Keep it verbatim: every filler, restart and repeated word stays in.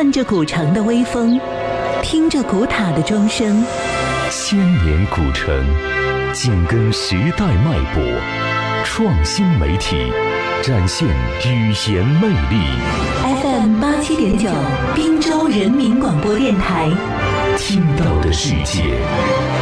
看着古城的微风，听着古塔的钟声， 千年古城，紧跟时代脉搏，创新媒体，展现语言魅力。 F M 八七点九，滨州人民广播电台， 听到的世界。